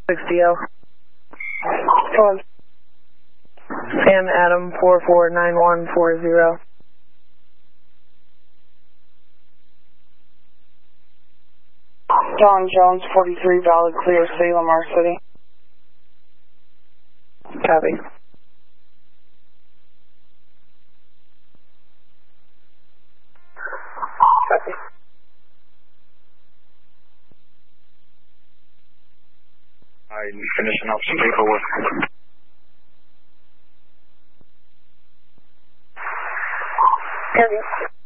60O. Go on. Sam Adam 449140. Don Jones 43, valid clear, Salem, R City. Copy. Copy. I'm finishing up some paperwork. Copy.